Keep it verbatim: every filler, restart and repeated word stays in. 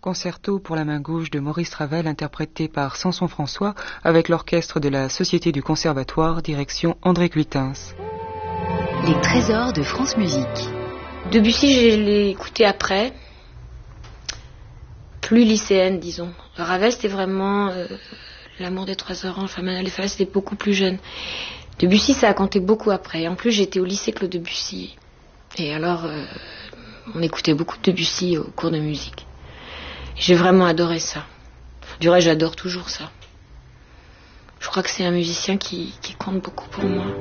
Concerto pour la main gauche de Maurice Ravel, interprété par Samson François, avec l'orchestre de la Société du Conservatoire, direction André Cluitens. Les trésors de France Musique. Debussy, je l'ai écouté après, plus lycéenne, disons. Ravel, c'était vraiment euh, l'amour des trois oranges. Enfin, Manuel de Falla, c'était beaucoup plus jeune. Debussy, ça a compté beaucoup après. En plus, j'étais au lycée Claude Debussy. Et alors, euh, on écoutait beaucoup de Debussy au cours de musique. J'ai vraiment adoré ça. Du reste, j'adore toujours ça. Je crois que c'est un musicien qui, qui compte beaucoup pour moi.